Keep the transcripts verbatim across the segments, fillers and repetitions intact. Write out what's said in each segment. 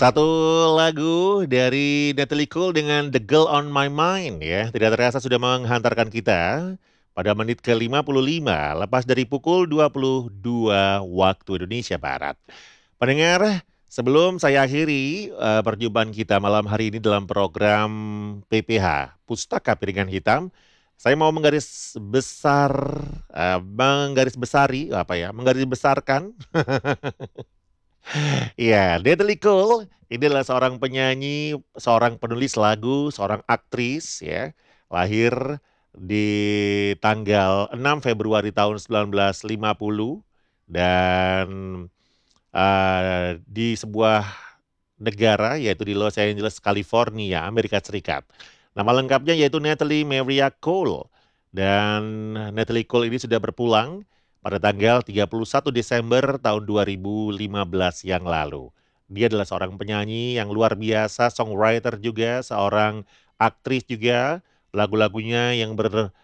Satu lagu dari Natalie Cole dengan The Girl on My Mind ya, tidak terasa sudah menghantarkan kita pada menit ke lima puluh lima, lepas dari pukul dua puluh dua waktu Indonesia Barat. Pendengar, sebelum saya akhiri eh, perjumpaan kita malam hari ini dalam program P P H, Pustaka Piringan Hitam, saya mau menggaris besar, eh, menggaris besari, apa ya, menggaris besarkan. Iya, Natalie Cole ini adalah seorang penyanyi, seorang penulis lagu, seorang aktris ya. Lahir di tanggal enam Februari tahun sembilan belas lima puluh dan eh, di sebuah negara yaitu di Los Angeles, California, Amerika Serikat. Nama lengkapnya yaitu Natalie Maria Cole. Dan Natalie Cole ini sudah berpulang pada tanggal tiga puluh satu Desember tahun dua ribu lima belas yang lalu. Dia adalah seorang penyanyi yang luar biasa, songwriter juga, seorang aktris juga. Lagu-lagunya yang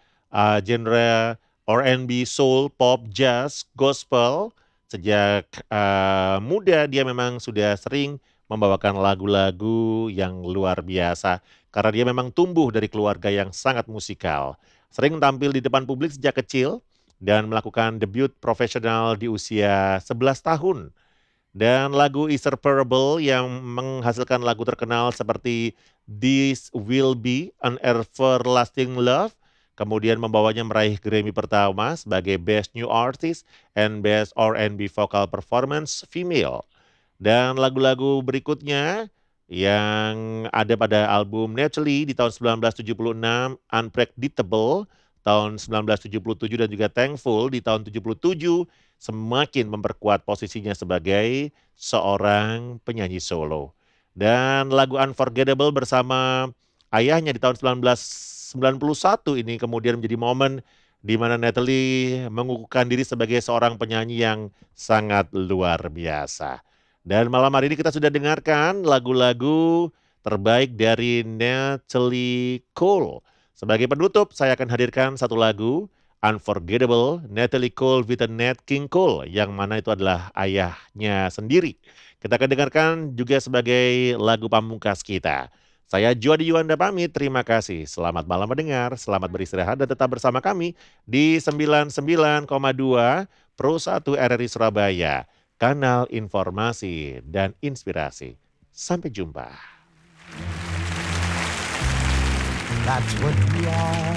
bergenre R and B, soul, pop, jazz, gospel. Sejak eh, muda dia memang sudah sering membawakan lagu-lagu yang luar biasa karena dia memang tumbuh dari keluarga yang sangat musikal. Sering tampil di depan publik sejak kecil dan melakukan debut profesional di usia sebelas tahun. Dan lagu Inseparable yang menghasilkan lagu terkenal seperti This Will Be an Everlasting Love, kemudian membawanya meraih Grammy pertama sebagai Best New Artist and Best R and B Vocal Performance Female. Dan lagu-lagu berikutnya yang ada pada album Naturally di tahun sembilan belas tujuh puluh enam, Unpredictable tahun sembilan belas tujuh puluh tujuh dan juga Thankful di tahun tujuh puluh tujuh semakin memperkuat posisinya sebagai seorang penyanyi solo. Dan lagu Unforgettable bersama ayahnya di tahun sembilan belas sembilan puluh satu ini kemudian menjadi momen di mana Natalie mengukuhkan diri sebagai seorang penyanyi yang sangat luar biasa. Dan malam hari ini kita sudah dengarkan lagu-lagu terbaik dari Natalie Cole. Sebagai penutup, saya akan hadirkan satu lagu, Unforgettable, Natalie Cole with Nat King Cole, yang mana itu adalah ayahnya sendiri. Kita akan dengarkan juga sebagai lagu pamungkas kita. Saya Jody Yuanda pamit, terima kasih. Selamat malam mendengar, selamat beristirahat dan tetap bersama kami di sembilan puluh sembilan koma dua Pro satu R R I Surabaya, kanal informasi dan inspirasi. Sampai jumpa. That's what we are.